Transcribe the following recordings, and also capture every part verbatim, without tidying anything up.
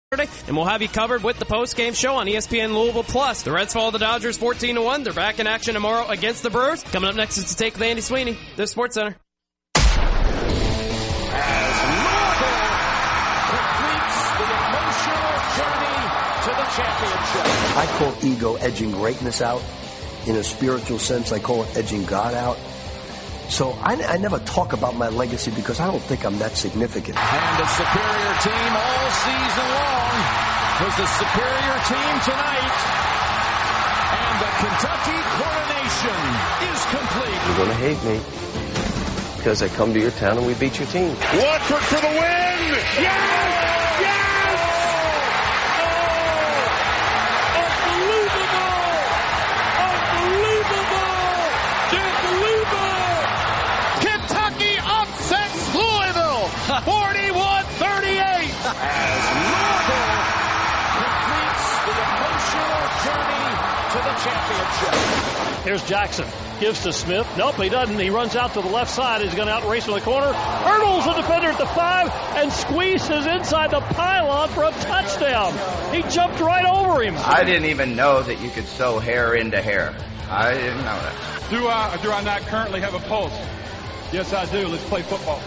And we'll have you covered with the post-game show on E S P N Louisville Plus. The Reds fall the Dodgers fourteen to one. They're back in action tomorrow against the Brewers. Coming up next is to take with Andy Sweeney, the Sports Center. As Louisville completes the emotional journey to the championship. I call ego edging greatness out. In a spiritual sense, I call it edging God out. So I, I never talk about my legacy because I don't think I'm that significant. And the superior team all season long was the superior team tonight. And the Kentucky coronation is complete. You're going to hate me because I come to your town and we beat your team. Watford for the win! Yes! Yes! Oh! Unbelievable! Unbelievable! Unbelievable! Kentucky upsets Louisville! forty-one thirty-eight! As Louisville completes the emotional journey to the championship. Here's Jackson. Gives to Smith. Nope, he doesn't. He runs out to the left side. He's going to outrace in the corner. Hurdles the defender at the five and squeezes inside the pylon for a touchdown. He jumped right over him. I didn't even know that you could sew hair into hair. I didn't know that. Do I or do I not currently have a pulse? Yes, I do. Let's play football.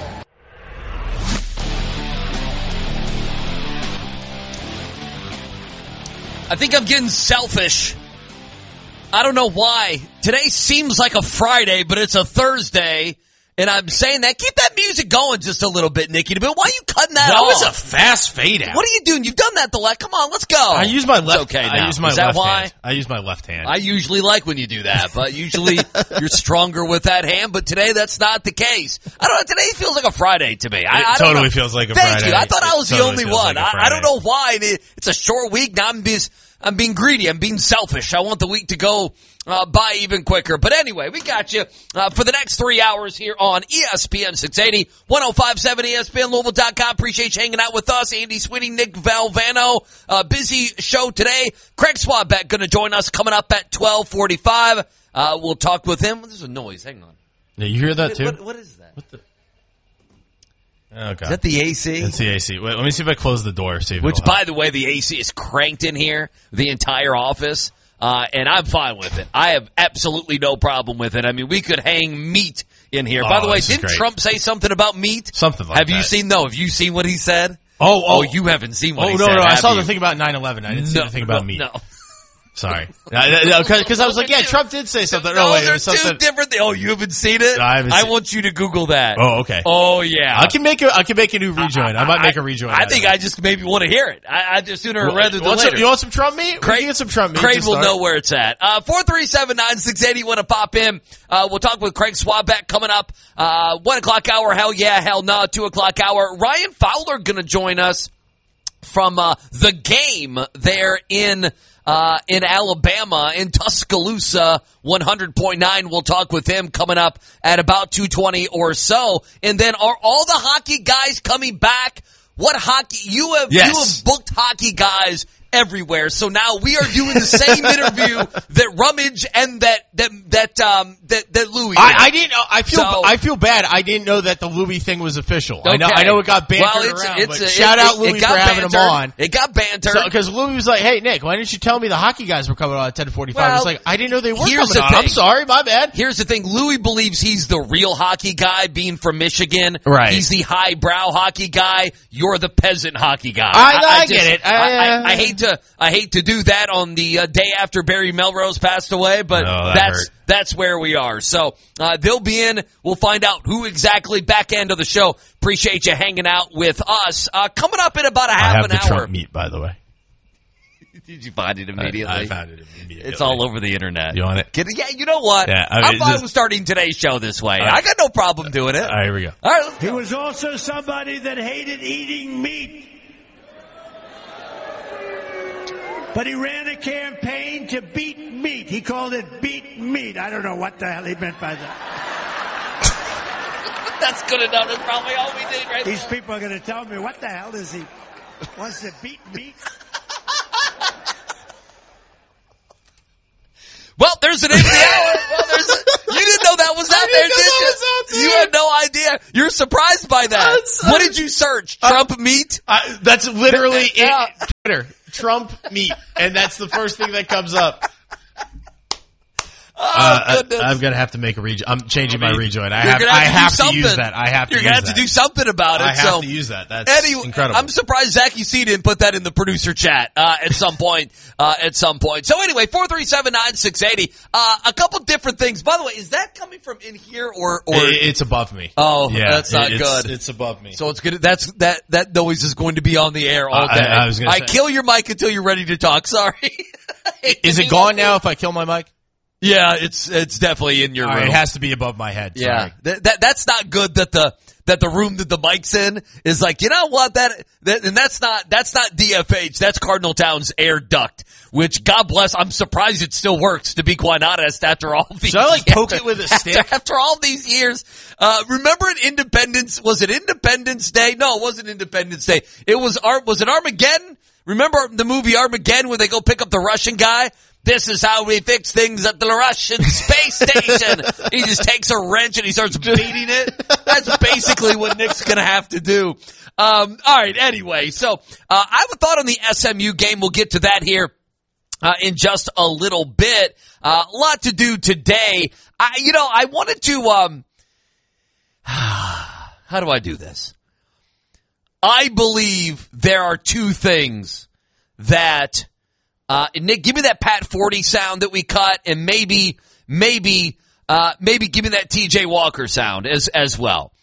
I think I'm getting selfish. I don't know why. Today seems like a Friday, but it's a Thursday, and I'm saying that. Keep that music going just a little bit, Nikki. But why are you cutting that, that off? That was a fast fade out. What are you doing? You've done that the last. Come on, let's go. I use my left. It's okay now. I use my Is that left why? hand. I use my left hand. I usually like when you do that, but usually you're stronger with that hand. But today that's not the case. I don't know. Today feels like a Friday to me. I, it I don't totally know. feels like a Thank Friday. you. I thought I was it the totally only one. Like I, I don't know why. It's a short week now. I'm being, I'm being greedy. I'm being selfish. I want the week to go Uh, by even quicker. But anyway, we got you uh, for the next three hours here on E S P N six eighty, ten fifty-seven E S P N Louisville dot com. Appreciate you hanging out with us. Andy Sweeney, Nick Valvano. Uh, busy show today. Craig Swabbeck going to join us coming up at twelve forty-five. Uh, we'll talk with him. There's a noise. Hang on. Yeah, you hear that too? What, what is that? What the? Oh, God. Is that the A C? It's the A C. Wait, let me see if I close the door. See if Which, by help. the way, the A C is cranked in here, the entire office. Uh, and I'm fine with it. I have absolutely no problem with it. I mean, we could hang meat in here. Oh, By the way, this is didn't great. Trump say something about meat? Something like have that. Have you seen, no, have you seen what he said? Oh, oh. Oh, you haven't seen what oh, he no, said, no, I have saw you? the thing about nine eleven. I didn't see no, the thing about no, meat. No. Sorry. Because I was like, yeah, Trump did say something. No, No, wait, it there's was two something. different things. Oh, you haven't seen it? No, I haven't I seen- want you to Google that. Oh, okay. Oh, yeah. I can make a, I can make a new rejoin. I, I might make a rejoin. I, I think I just maybe want to hear it. I, I just sooner well, rather you than want later. Some, you want some Trump meat? Craig, we can get some Trump meat. Craig to will start. know where it's at. Uh, four three seven, nine six eight zero. Want to pop in. Uh, we'll talk with Craig Swabbeck coming up. Uh, one o'clock hour, hell yeah, hell no. Two o'clock hour. Ryan Fowler going to join us from uh, the game there in uh, in Alabama, in Tuscaloosa, one hundred point nine. We'll talk with him coming up at about two twenty or so. And then are all the hockey guys coming back? What hockey? You have, Yes. you have booked hockey guys everywhere. So now we are doing the same interview that Rummage and that that that um that that Louis. I, I didn't know. I feel. So- I feel bad. I didn't know that the Louis thing was official. I know. Okay. I know it got bantered well, it's, around. it's but a, shout it, out it, Louis it got for having bantered. him on. It got bantered. Because Louis was like, "Hey Nick, why didn't you tell me the hockey guys were coming on at ten forty-five?" I was Well, like, "I didn't know they were here's coming the on. I'm thing. sorry, my bad." Here's the thing. Louis believes he's the real hockey guy, being from Michigan. Right. He's the highbrow hockey guy. You're the peasant hockey guy. I- I just- get it. I, I, I, uh, I hate to. I hate to do that on the uh, day after Barry Melrose passed away, but Oh, that that's hurt. that's where we are. So uh, they'll be in. We'll find out who exactly back end of the show. Appreciate you hanging out with us. Uh, coming up in about a half I have an the hour. Trump meat, by the way. Did you find it immediately? I, I found it immediately. It's all over the internet. You want it? Get it? Yeah, you know what? Yeah, I mean, I'm fine just- with starting today's show this way. All right. I got no problem doing it. All right, here we go. All right, let's He go. was also somebody that hated eating meat. But he ran a campaign to beat meat. He called it beat meat. I don't know what the hell he meant by that. That's good enough. That's probably all we did right These there. people are going to tell me, what the hell does he, wants to beat meat? Well, there's an end of the hour. Well, there's a, you didn't know that was I there, did you? There. You had no idea. You're surprised by that. That's, what did you search? Trump uh, meat? Uh, that's literally it. Twitter. Trump meat. And that's the first thing that comes up. Oh, uh, I, I'm gonna have to make a rejoin. I'm changing I mean, my rejoin. I have, have, I to, have to use that. I have to You're use gonna have that. to do something about it. I have so, to use that. That's anyway, incredible. I'm surprised Zachy C didn't put that in the producer chat, uh, at some point, uh, at some point. So anyway, four three seven nine six eight zero. Uh, a couple different things. By the way, is that coming from in here or, or? It, it's above me. Oh, yeah, that's not it, it's, good. It's above me. So it's good. That's, that, that noise is going to be on the air all day. I, I was gonna I say. kill your mic until you're ready to talk. Sorry. Is it gone now if I kill my mic? Yeah, it's it's definitely in your All room. right, it has to be above my head. Sorry. Yeah, that, that that's not good. That the that the room that the mic's in is like, you know what, that, that and that's not that's not D F H. That's Cardinal Town's air duct. Which, God bless, I'm surprised it still works. To be quite honest, after all these, should I like poke it with a stick? After, after all these years, uh, remember at Independence? Was it Independence Day? No, it wasn't Independence Day. It was Ar- was it Armageddon? Remember the movie Armageddon where they go pick up the Russian guy? This is how we fix things at the Russian space station. He just takes a wrench and he starts beating it. That's basically what Nick's going to have to do. Um, all right, anyway. So uh, I have a thought on the S M U game. We'll get to that here uh, in just a little bit. Uh, a lot to do today. I, you know, I wanted to um, – how do I do this? I believe there are two things that – Uh, Nick, give me that Pat forty sound that we cut, and maybe, maybe, uh, maybe give me that T J Walker sound as, as well.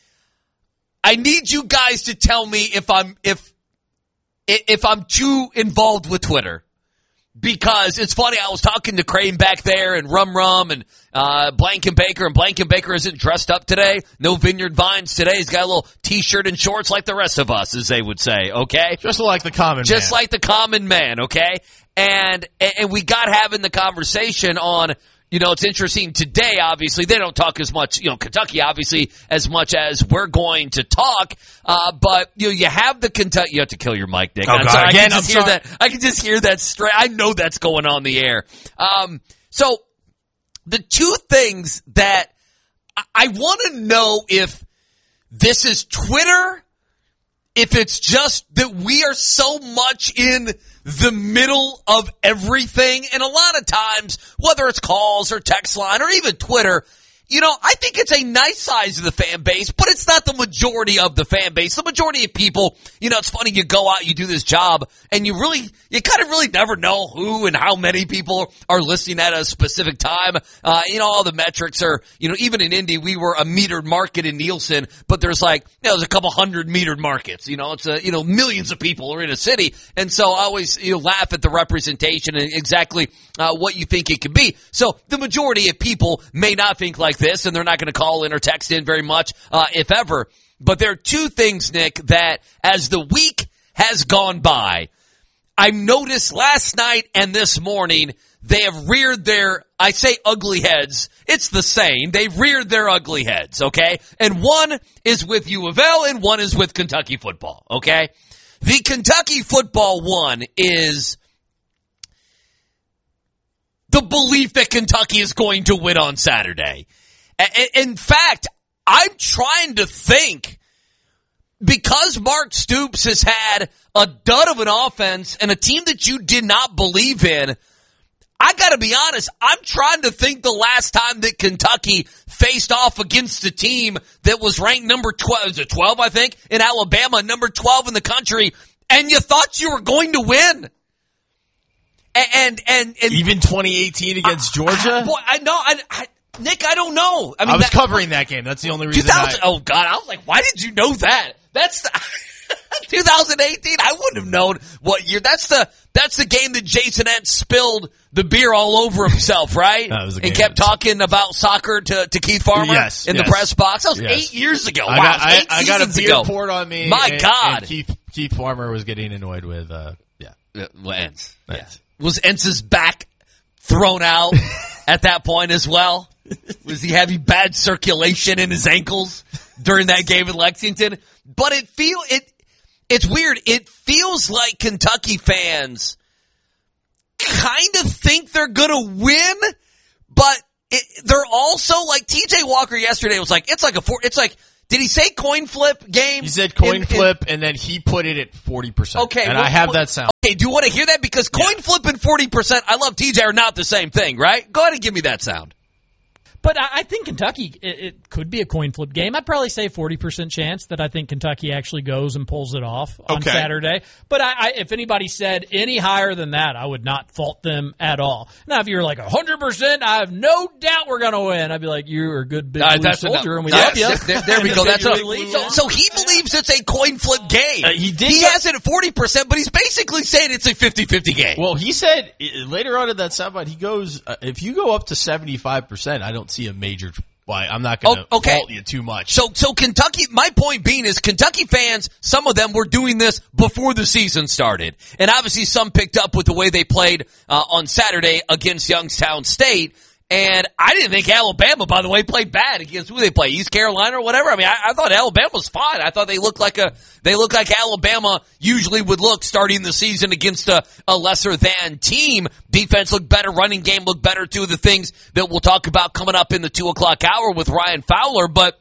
I need you guys to tell me if I'm, if, if I'm too involved with Twitter. Because it's funny, I was talking to Crane back there and Rum Rum and, uh, Blankenbaker, and Blankenbaker isn't dressed up today. No Vineyard Vines today. He's got a little t-shirt and shorts like the rest of us, as they would say, okay? Just like the common Just man. like the common man, okay? And, and we got having the conversation on, you know, it's interesting today, obviously, they don't talk as much, you know, Kentucky, obviously, as much as we're going to talk, uh, but, you know, you have the Kentucky, you have to kill your mic, Nick. Oh, I'm God, sorry, again, I can just I'm hear sorry. that, I can just hear that straight, I know that's going on the air. Um, so, the two things that I, I want to know if this is Twitter, if it's just that we are so much in the middle of everything, and a lot of times, whether it's calls or text line or even Twitter, you know, I think it's a nice size of the fan base, but it's not the majority of the fan base. The majority of people, you know, it's funny, you go out, you do this job, and you really, you kind of really never know who and how many people are listening at a specific time. Uh, you know, all the metrics are, you know, even in Indy, we were a metered market in Nielsen, but there's like, you know, there's a couple hundred metered markets. You know, it's a, you know, millions of people are in a city. And so I always, you know, laugh at the representation and exactly, uh, what you think it could be. So the majority of people may not think like this, and they're not going to call in or text in very much, uh, if ever. But there are two things, Nick, that as the week has gone by, I noticed last night and this morning, they have reared their, I say ugly heads, it's the same, they've reared their ugly heads, okay? And one is with U of L and one is with Kentucky football, okay? The Kentucky football one is the belief that Kentucky is going to win on Saturday. In fact, I'm trying to think, because Mark Stoops has had a dud of an offense and a team that you did not believe in, I gotta be honest, I'm trying to think the last time that Kentucky faced off against a team that was ranked number twelve, was it twelve, I think, in Alabama, number twelve in the country, and you thought you were going to win. And, and, and. Even twenty eighteen against I, Georgia? I, boy, I know, I, I Nick, I don't know. I mean, I was that, covering that game. That's the only reason. two thousand, I, oh God, I was like, why did you know that? That's the, twenty eighteen. I wouldn't have known what year. That's the that's the game that Jason Entz spilled the beer all over himself, right? That was the and game. kept talking about soccer to, to Keith Farmer yes, in yes. the press box. That was yes. eight years ago. I wow, got, I, eight I got a seasons beer ago. poured on me. My and, God, and Keith Keith Farmer was getting annoyed with. Uh, yeah, uh, well, Entz. Entz. Yeah. Was Entz's back thrown out at that point as well? Was he having bad circulation in his ankles during that game in Lexington? But it feel it it's weird. It feels like Kentucky fans kind of think they're gonna win, but it, they're also like T J Walker yesterday was like, it's like a four, it's like, did he say coin flip game? He said coin in, flip, in, and then he put it at forty percent. Okay. And well, I have well, that sound. Okay, do you want to hear that? Because coin yeah. flip and forty percent, I love T J, are not the same thing, right? Go ahead and give me that sound. But I think Kentucky, it, it could be a coin flip game. I'd probably say forty percent chance that I think Kentucky actually goes and pulls it off on okay. Saturday. But I, I, if anybody said any higher than that, I would not fault them at all. Now, if you're like one hundred percent, I have no doubt we're going to win, I'd be like, you're a good big uh, blue soldier, and we yes. love you. There, there we go. That's a, so, so he believes it's a coin flip game. Uh, he did he go- has it at forty percent, but he's basically saying it's a fifty-fifty game. Well, he said later on in that soundbite, he goes, uh, if you go up to seventy-five percent, I don't see a major Why, I'm not going to oh, okay. fault you too much. So, so Kentucky, my point being is Kentucky fans, some of them were doing this before the season started. And obviously some picked up with the way they played uh, on Saturday against Youngstown State. And I didn't think Alabama, by the way, played bad against who they play, East Carolina or whatever. I mean, I, I thought Alabama was fine. I thought they looked like a, they looked like Alabama usually would look starting the season against a, a lesser than team. Defense looked better, running game looked better, two of the things that we'll talk about coming up in the two o'clock hour with Ryan Fowler. But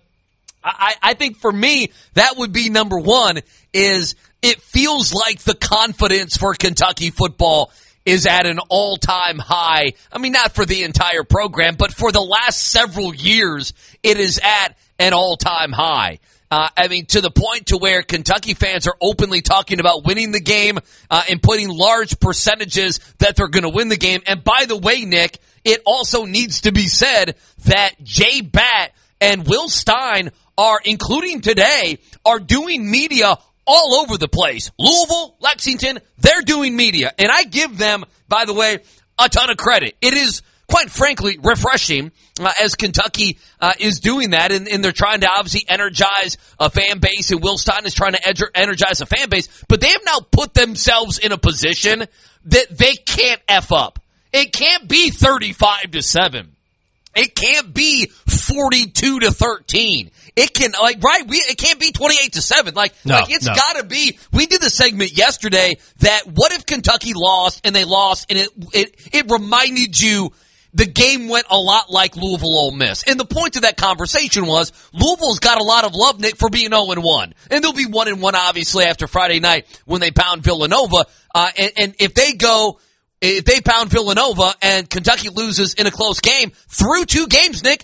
I, I think for me, that would be number one is it feels like the confidence for Kentucky football is at an all-time high. I mean, not for the entire program, but for the last several years, it is at an all-time high. Uh, I mean, to the point to where Kentucky fans are openly talking about winning the game uh, and putting large percentages that they're going to win the game. And by the way, Nick, it also needs to be said that Jay Batt and Will Stein are, including today, are doing media all over the place. Louisville, Lexington, they're doing media. And I give them, by the way, a ton of credit. It is, quite frankly, refreshing uh, as Kentucky uh, is doing that. And, and they're trying to obviously energize a fan base. And Will Stein is trying to ed- energize a fan base. But they have now put themselves in a position that they can't F up. It can't be thirty-five to seven. It can't be forty-two to thirteen. It can, like, right, we, it can't be twenty-eight to seven. Like, no, like it's no. gotta be, we did the segment yesterday that what if Kentucky lost and they lost and it, it, it reminded you the game went a lot like Louisville Ole Miss. And the point of that conversation was Louisville's got a lot of love, Nick, for being oh and one. And they'll be one and one obviously after Friday night when they pound Villanova. Uh, and, and if they go, If they pound Villanova and Kentucky loses in a close game, through two games, Nick,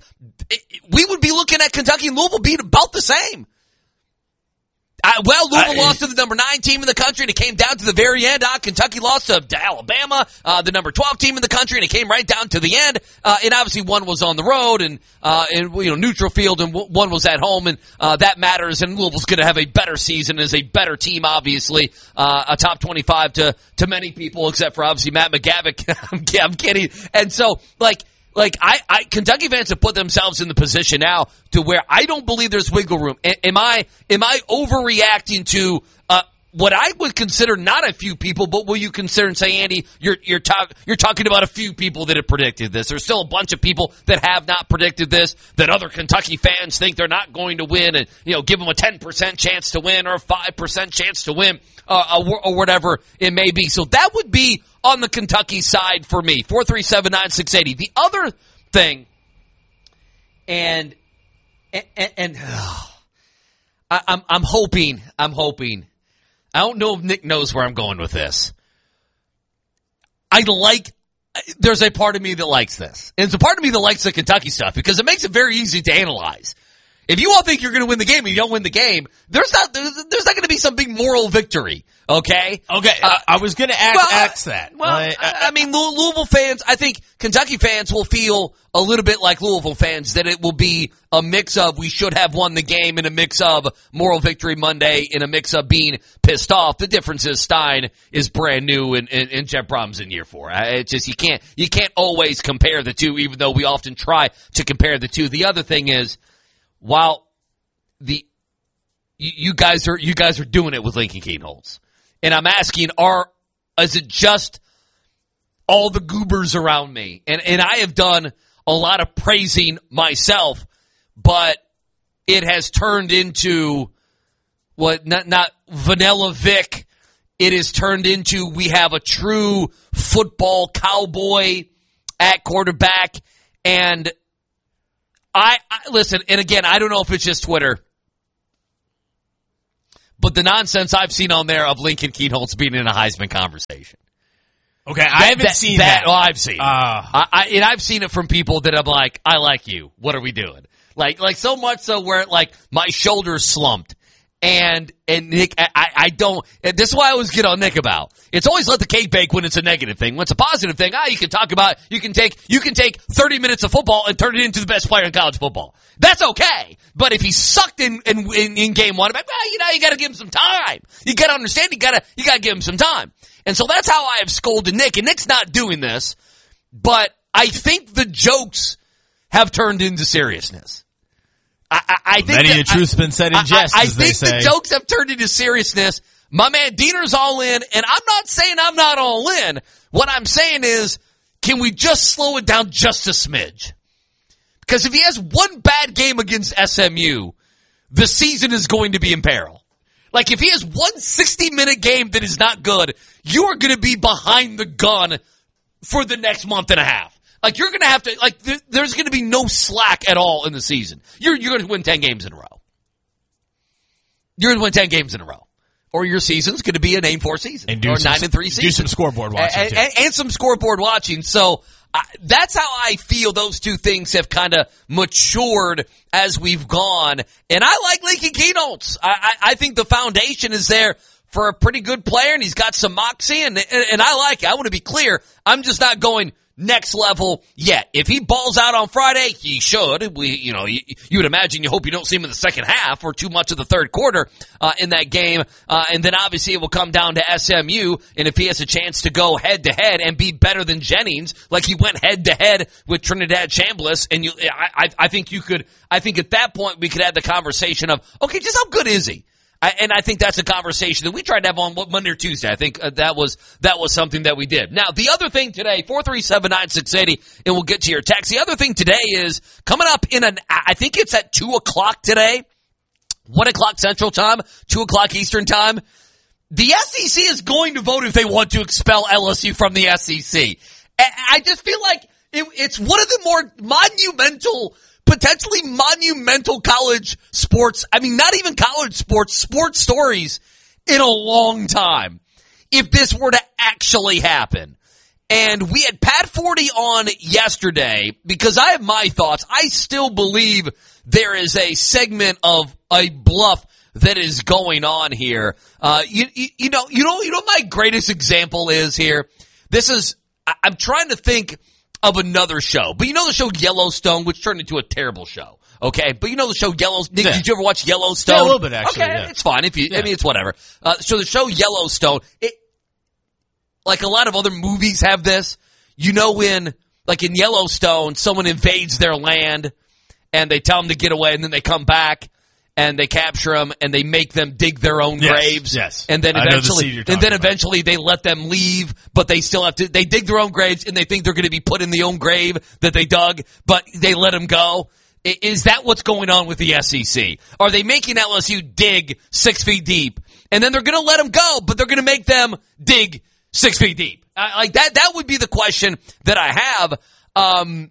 we would be looking at Kentucky and Louisville being about the same. I, well, Louisville I, lost to the number nine team in the country, and it came down to the very end. Uh, Kentucky lost to, to Alabama, uh, the number twelve team in the country, and it came right down to the end. Uh, and obviously one was on the road and, uh, and, you know, neutral field, and w- one was at home, and, uh, that matters, and Louisville's gonna have a better season as a better team, obviously, uh, a top twenty-five to, to many people, except for obviously Matt McGavick. I'm, I'm kidding. And so, like, Like, I, I, Kentucky fans have put themselves in the position now to where I don't believe there's wiggle room. A, am I, am I overreacting to, uh, what I would consider not a few people, but will you consider and say, Andy, you're, you're talk, you're talking about a few people that have predicted this. There's still a bunch of people that have not predicted this, that other Kentucky fans think they're not going to win and, you know, give them a ten percent chance to win or a five percent chance to win, uh, or, or whatever it may be. So that would be on the Kentucky side for me. four three seven, nine six eight zero. The other thing, and, and, and oh, I, I'm, I'm hoping, I'm hoping, I don't know if Nick knows where I'm going with this. I like, there's a part of me that likes this. And it's a part of me that likes the Kentucky stuff because it makes it very easy to analyze. If you all think you're going to win the game and you don't win the game, there's not there's, there's not going to be some big moral victory, okay? Okay, uh, I was going to ask, well, ask that. Well, I, I, I mean, Louisville fans, I think Kentucky fans will feel a little bit like Louisville fans, that it will be a mix of we should have won the game and a mix of moral victory Monday and a mix of being pissed off. The difference is Stein is brand new and, and, and Jeff Brom's in year four. It's just you can't you can't always compare the two, even though we often try to compare the two. The other thing is, while the you, you guys are you guys are doing it with Lincoln Kienholz, and I'm asking, are is it just all the goobers around me? And and I have done a lot of praising myself, but it has turned into what not not Vanilla Vic. It has turned into we have a true football cowboy at quarterback. And I, I listen, and again, I don't know if it's just Twitter, but the nonsense I've seen on there of Lincoln Kienholz being in a Heisman conversation. Okay, I haven't that, seen that. that. Oh, I've seen it. Uh, I, I, and I've seen it from people that I'm like, I like you. What are we doing? Like, like so much so where like my shoulders slumped. And, and Nick, I, I don't, and this is why I always get on Nick about. It's always let the cake bake when it's a negative thing. When it's a positive thing, ah, you can talk about, you can take, you can take thirty minutes of football and turn it into the best player in college football. That's okay. But if he sucked in, in, in, in game one, I'm like, well, you know, you gotta give him some time. You gotta understand, you gotta, you gotta give him some time. And so that's how I have scolded Nick. And Nick's not doing this, but I think the jokes have turned into seriousness. I, I, I think Many that, a truth's I, been said in jest, I, I, I as they think say. the jokes have turned into seriousness. My man Diener's all in, and I'm not saying I'm not all in. What I'm saying is, can we just slow it down just a smidge? Because if he has one bad game against S M U, the season is going to be in peril. Like, if he has one sixty-minute game that is not good, you are going to be behind the gun for the next month and a half. Like, you're going to have to, like, there, there's going to be no slack at all in the season. You're, you're going to win ten games in a row. You're going to win ten games in a row. Or your season's going to be an eight and four season. And do or some, nine and three season. Do some scoreboard watching, and, too. And, and some scoreboard watching. So, uh, that's how I feel those two things have kind of matured as we've gone. And I like Lincoln Kienholz. I, I, I think the foundation is there for a pretty good player, and he's got some moxie, and, and, and I like it. I want to be clear. I'm just not going next level yet. If he balls out on Friday, he should. We, you know, you, you would imagine, you hope you don't see him in the second half or too much of the third quarter uh, in that game. Uh, and then obviously it will come down to S M U. And if he has a chance to go head to head and be better than Jennings, like he went head to head with Trinidad Chambliss, and you, I, I, I think you could. I think at that point we could have the conversation of, okay, just how good is he? I, and I think that's a conversation that we tried to have on what, Monday or Tuesday. I think uh, that was that was something that we did. Now, the other thing today, four three seven, nine six eight zero, and we'll get to your text. The other thing today is coming up in an, I think it's at two o'clock today, one o'clock Central Time, two o'clock Eastern Time. The S E C is going to vote if they want to expel L S U from the S E C. And I just feel like it, it's one of the more monumental potentially monumental college sports, I mean, not even college sports, sports stories in a long time, if this were to actually happen. And we had Pat Forty on yesterday because I have my thoughts. I still believe there is a segment of a bluff that is going on here. Uh, you, you, you know, you know, you know, my greatest example is here. This is, I, I'm trying to think of another show. But you know the show Yellowstone, which turned into a terrible show. Okay? But you know the show Yellowstone. Nick, yeah. Did you ever watch Yellowstone? Yeah, a little bit, actually. Okay, yeah. it's fine. If you, yeah. I mean, it's whatever. Uh, so the show Yellowstone, it, like a lot of other movies have this, you know when, like in Yellowstone, someone invades their land and they tell them to get away and then they come back and they capture them and they make them dig their own yes, graves. Yes. And then eventually, the and then about. eventually they let them leave, but they still have to, they dig their own graves and they think they're going to be put in the own grave that they dug, but they let them go. Is that what's going on with the S E C? Are they making L S U dig six feet deep and then they're going to let them go, but they're going to make them dig six feet deep? Uh, like that, that would be the question that I have. Um,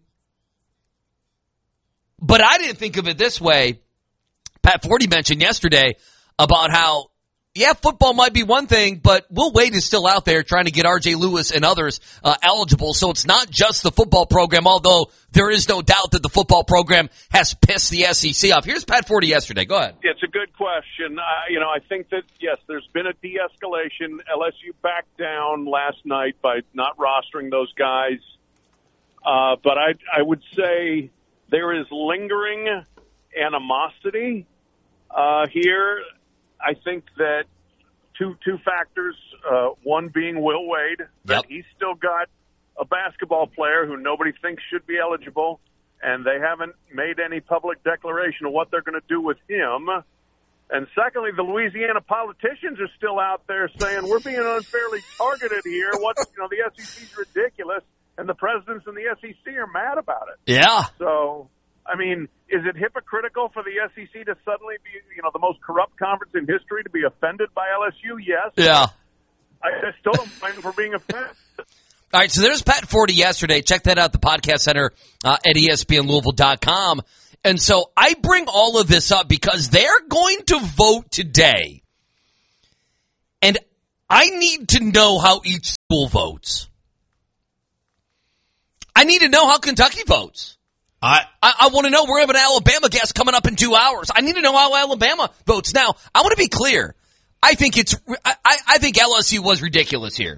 but I didn't think of it this way. Pat Forty mentioned yesterday about how, yeah, football might be one thing, but Will Wade is still out there trying to get R J Lewis and others uh, eligible. So it's not just the football program, although there is no doubt that the football program has pissed the S E C off. Here's Pat Forty yesterday. Go ahead. It's a good question. Uh, you know, I think that, yes, there's been a de-escalation. L S U backed down last night by not rostering those guys. Uh, but I, I would say there is lingering animosity Uh, here. I think that two two factors, uh, one being Will Wade, that yep. he's still got a basketball player who nobody thinks should be eligible, and they haven't made any public declaration of what they're going to do with him. And secondly, the Louisiana politicians are still out there saying we're being unfairly targeted here. What, you know, the S E C is ridiculous, and the presidents in the S E C are mad about it. Yeah. So, I mean, is it hypocritical for the S E C to suddenly be, you know, the most corrupt conference in history to be offended by L S U? Yes. Yeah. I, I still don't mind for being offended. All right, so there's Pat Forty yesterday. Check that out, the podcast center uh, at E S P N Louisville dot com. And so I bring all of this up because they're going to vote today. And I need to know how each school votes. I need to know how Kentucky votes. I I, I want to know. We're going to have an Alabama guest coming up in two hours. I need to know how Alabama votes. Now, I want to be clear. I think it's. I, I think L S U was ridiculous here.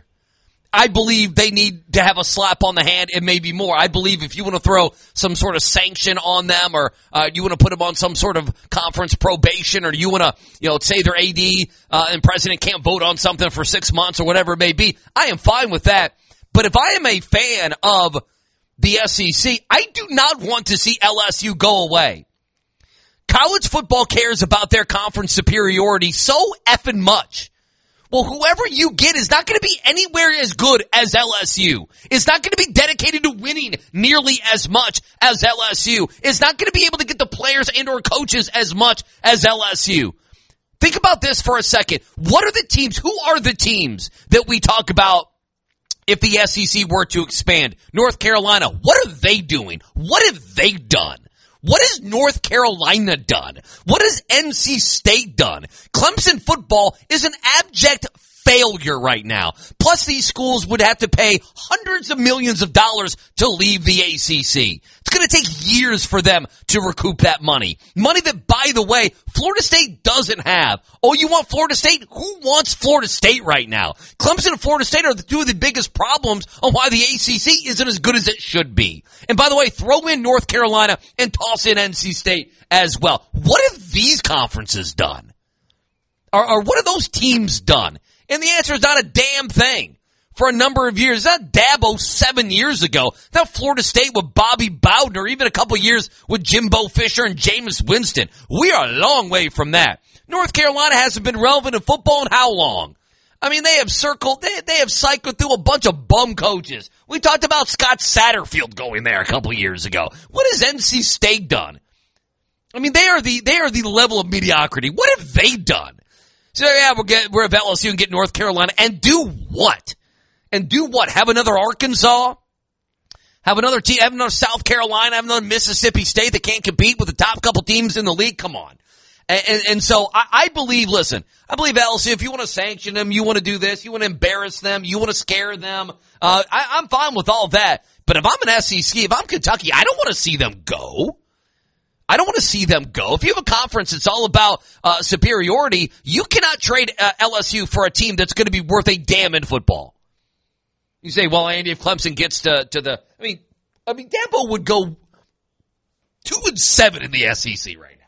I believe they need to have a slap on the hand and maybe more. I believe if you want to throw some sort of sanction on them or uh, you want to put them on some sort of conference probation or you want to, you know, say their A D uh, and president can't vote on something for six months or whatever it may be, I am fine with that. But if I am a fan of the S E C, I do not want to see L S U go away. College football cares about their conference superiority so effing much. Well, whoever you get is not going to be anywhere as good as L S U. It's not going to be dedicated to winning nearly as much as L S U. It's not going to be able to get the players and or coaches as much as L S U. Think about this for a second. What are the teams? Who are the teams that we talk about if the S E C were to expand? North Carolina, what are they doing? What have they done? What has North Carolina done? What has N C State done? Clemson football is an abject failure right now. Plus, these schools would have to pay hundreds of millions of dollars to leave the A C C. It's going to take years for them to recoup that money. Money that, by the way, Florida State doesn't have. Oh, you want Florida State? Who wants Florida State right now? Clemson and Florida State are the two of the biggest problems on why the A C C isn't as good as it should be. And by the way, throw in North Carolina and toss in N C State as well. What have these conferences done? Or, or what have those teams done? And the answer is not a damn thing. For a number of years, not Dabo seven years ago, not Florida State with Bobby Bowden, or even a couple years with Jimbo Fisher and Jameis Winston. We are a long way from that. North Carolina hasn't been relevant in football in how long? I mean, they have circled, they, they have cycled through a bunch of bum coaches. We talked about Scott Satterfield going there a couple years ago. What has N C State done? I mean, they are the, they are the level of mediocrity. What have they done? So yeah, we'll get, we're at L S U and get North Carolina and do what? And do what? Have another Arkansas? Have another team, have another South Carolina, have another Mississippi State that can't compete with the top couple teams in the league? Come on. And, and, and so I, I believe, listen, I believe L S U, if you want to sanction them, you want to do this, you want to embarrass them, you want to scare them, uh, I, I'm fine with all that. But if I'm an S E C, if I'm Kentucky, I don't want to see them go. I don't want to see them go. If you have a conference that's all about uh, superiority, you cannot trade uh, L S U for a team that's going to be worth a damn in football. You say, well, Andy, if Clemson gets to, to the, I mean, I mean, Dabo would go two and seven in the S E C right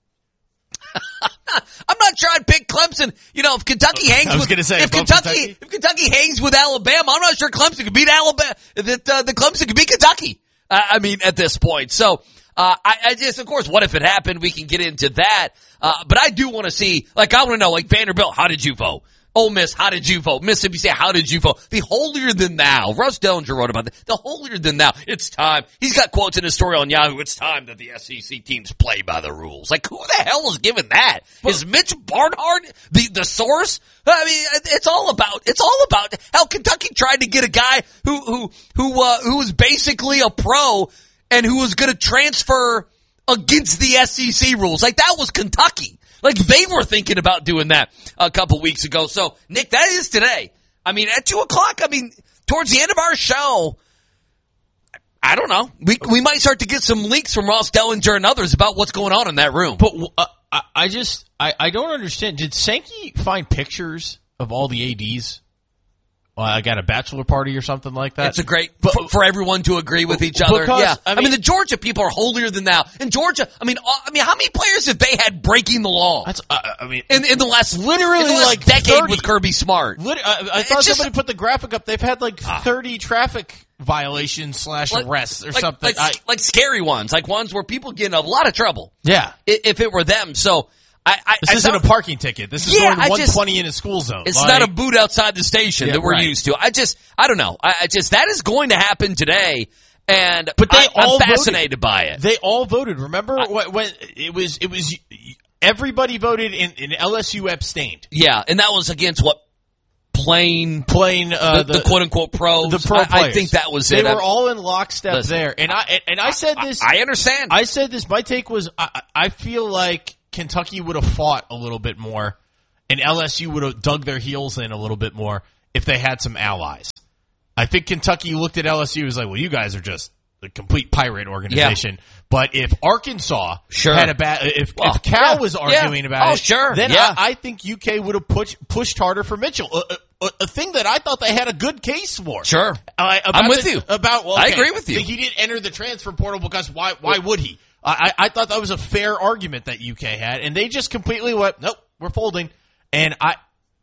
now. I'm not sure I'd pick Clemson. You know, if Kentucky hangs I was with, gonna say, if Kentucky, Kentucky, if Kentucky hangs with Alabama, I'm not sure Clemson could beat Alabama. That uh, the Clemson could beat Kentucky. Uh, I mean, at this point, so. Uh, I, I just, of course, what if it happened? We can get into that. Uh, but I do want to see, like, I want to know, like, Vanderbilt, how did you vote? Ole Miss, how did you vote? Mississippi State, how did you vote? The holier than thou. Russ Dellinger wrote about that. The holier than thou. It's time. He's got quotes in his story on Yahoo. It's time that the S E C teams play by the rules. Like, who the hell is giving that? Is Mitch Barnhart the, the source? I mean, it's all about, it's all about, hell, Kentucky tried to get a guy who, who, who, uh, who was basically a pro and who was going to transfer against the S E C rules. Like, that was Kentucky. Like, they were thinking about doing that a couple weeks ago. So, Nick, that is today. I mean, at two o'clock, I mean, towards the end of our show, I don't know. We we might start to get some leaks from Ross Dellinger and others about what's going on in that room. But uh, I, I just, I, I don't understand. Did Sankey find pictures of all the A Ds? Well, I got a bachelor party or something like that. It's a great, but, for, for everyone to agree with each other. Because, yeah. I mean, I mean, the Georgia people are holier than thou. In Georgia, I mean, I mean, how many players have they had breaking the law? That's, uh, I mean, in, in the last, literally in the last like decade thirty with Kirby Smart. Lit- I, I thought just, somebody put the graphic up. They've had like thirty traffic violations slash like, arrests or like, something. Like, I, like scary ones, like ones where people get in a lot of trouble. Yeah. If it were them. So, I, I, this I isn't thought, a parking ticket. This is yeah, going one twenty just, in a school zone. It's like, not a boot outside the station yeah, that we're right. used to. I just, I don't know. I, I just, that is going to happen today. And but they I, all I'm fascinated voted. by it. They all voted. Remember I, when, when it was, it was, everybody voted and, and L S U abstained. Yeah. And that was against what? playing playing uh, the, the, the quote unquote pros. The pro I, players. I think that was they it. They were I, all in lockstep listen, there, and I and, and I said this. I, I understand. I said this. My take was I, I feel like Kentucky would have fought a little bit more, and L S U would have dug their heels in a little bit more if they had some allies. I think Kentucky looked at L S U and was like, well, you guys are just a complete pirate organization. Yeah. But if Arkansas sure. had a bad, if, well, if Cal yeah, was arguing yeah. about oh, it, sure. then yeah. I, I think U K would have pushed pushed harder for Mitchell. A, a, a thing that I thought they had a good case for. Sure. Uh, I'm with the, you. About well, okay, I agree with you. He didn't enter the transfer portal because why? Why would he? I, I thought that was a fair argument that U K had, and they just completely went, nope, we're folding. And I,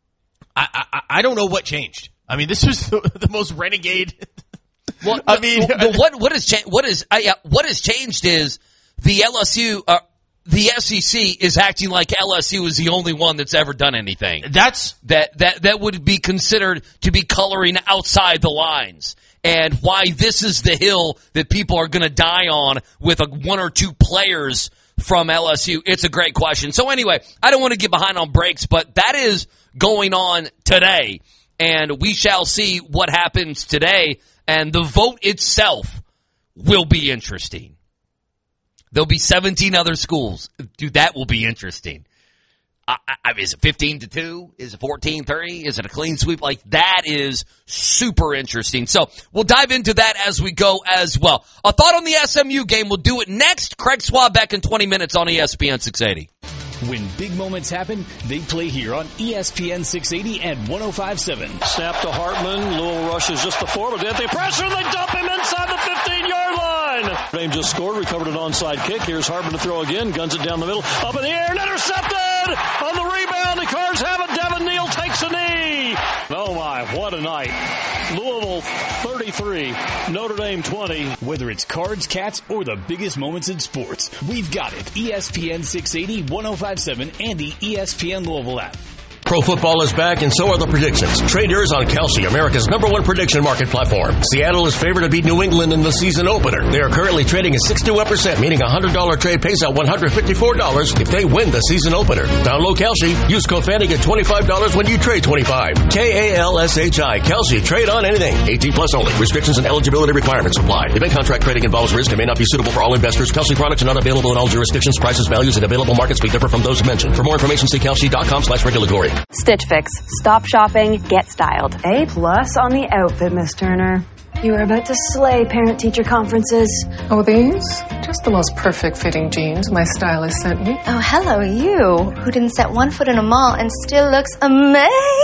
I, I, I don't know what changed. I mean, this was the, the most renegade. Well, I mean, well, what what has cha- what is uh, what has changed is the L S U, uh, the S E C is acting like L S U is the only one that's ever done anything. That's that that that would be considered to be coloring outside the lines, and why this is the hill that people are going to die on with a one or two players from L S U. It's a great question. So anyway, I don't want to get behind on breaks, but that is going on today, and we shall see what happens today. And the vote itself will be interesting. There'll be seventeen other schools. Dude, that will be interesting. I, I, is it fifteen to two? Is it fourteen thirty? Is it a clean sweep? Like, that is super interesting. So we'll dive into that as we go as well. A thought on the S M U game. We'll do it next. Craig Swab back in twenty minutes on E S P N six eighty. When big moments happen, they play here on E S P N six eighty and one oh five point seven. Snap to Hartman. Louisville rushes just before, but they pressure and they dump him inside the fifteen-yard line. Notre Dame just scored, recovered an onside kick. Here's Hartman to throw again. Guns it down the middle. Up in the air and intercepted! On the rebound, the Cards have it. Devin Neal takes a knee. Oh, my, what a night. Louisville thirty-three, Notre Dame twenty. Whether it's Cards, Cats, or the biggest moments in sports, we've got it. E S P N six eighty, one oh five point seven, and the E S P N Louisville app. Pro football is back, and so are the predictions. Trade yours on Kalshi, America's number one prediction market platform. Seattle is favored to beat New England in the season opener. They are currently trading at six to one percent, meaning a one hundred dollars trade pays out one hundred fifty-four dollars if they win the season opener. Download Kalshi. Use code Fanny, get twenty-five dollars when you trade twenty-five dollars. K A L S H I. Kalshi. Trade on anything. eighteen plus only. Restrictions and eligibility requirements apply. Event contract trading involves risk and may not be suitable for all investors. Kalshi products are not available in all jurisdictions. Prices, values, and available markets may differ from those mentioned. For more information, see kalshi.com slash regulatory. Stitch Fix. Stop shopping, get styled. A plus on the outfit, Miss Turner. You are about to slay parent-teacher conferences. Oh, these? Just the most perfect fitting jeans my stylist sent me. Oh, hello, you, who didn't set one foot in a mall and still looks amazing.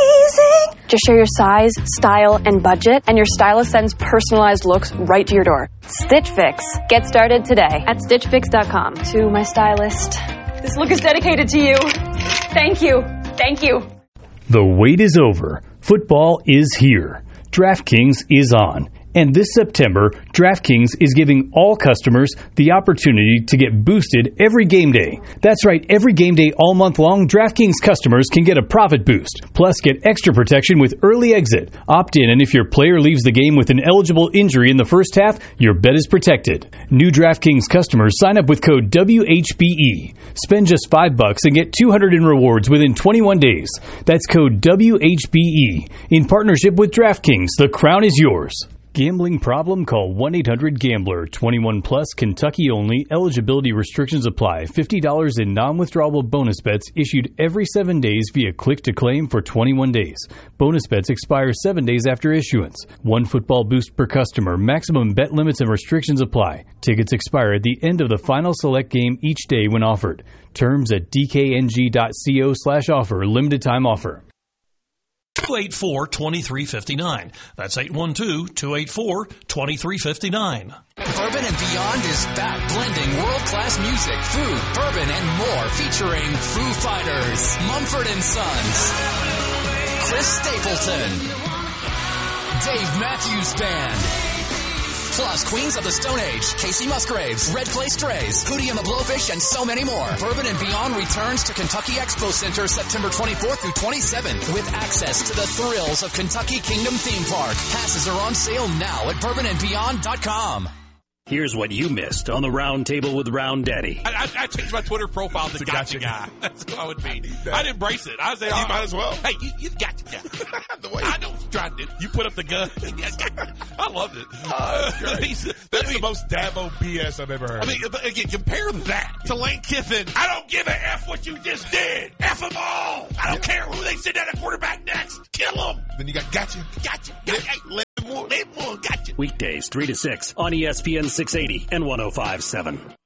Just share your size, style, and budget, and your stylist sends personalized looks right to your door. Stitch Fix. Get started today at stitch fix dot com. To my stylist, this look is dedicated to you. Thank you. Thank you. The wait is over. Football is here. DraftKings is on. And this September, DraftKings is giving all customers the opportunity to get boosted every game day. That's right, every game day all month long, DraftKings customers can get a profit boost. Plus, get extra protection with early exit. Opt in, and if your player leaves the game with an eligible injury in the first half, your bet is protected. New DraftKings customers sign up with code W H B E. Spend just five bucks and get two hundred in rewards within twenty-one days. That's code W H B E. In partnership with DraftKings, the crown is yours. Gambling problem? Call one eight hundred gambler. twenty-one plus, Kentucky only. Eligibility restrictions apply. fifty dollars in non-withdrawable bonus bets issued every seven days via click to claim for twenty-one days. Bonus bets expire seven days after issuance. One football boost per customer. Maximum bet limits and restrictions apply. Tickets expire at the end of the final select game each day when offered. Terms at d k n g dot co slash offer. Limited time offer. two eight four, two three five nine. That's eight one two, two eight four, two three five nine. Bourbon and Beyond is back, blending world-class music, food, bourbon, and more, featuring Foo Fighters, Mumford and Sons, Chris Stapleton, Dave Matthews Band, plus Queens of the Stone Age, Casey Musgraves, Red Clay Strays, Hootie and the Blowfish, and so many more. Bourbon and Beyond returns to Kentucky Expo Center September twenty-fourth through twenty-seventh with access to the thrills of Kentucky Kingdom Theme Park. Passes are on sale now at bourbon and beyond dot com. Here's what you missed on the Round Table with Round Daddy. I, I, I changed my Twitter profile to gotcha, gotcha guy. That's who I would be. I'd embrace it. I'd say, oh, you might as well. Hey, you, you gotcha guy. the way I know what you're trying to do. You put up the gun. I loved it. Uh, that's that's I mean, the most Dabo B S I've ever heard. I mean, again, compare that to Lane Kiffin. I don't give a F what you just did. F them all. I don't yeah. care who they send at a quarterback next. Kill them. Then you got gotcha. Gotcha. Gotcha. Hey, let more. Let more. Gotcha. Weekdays, three to six on E S P N six eighty and one oh five point seven.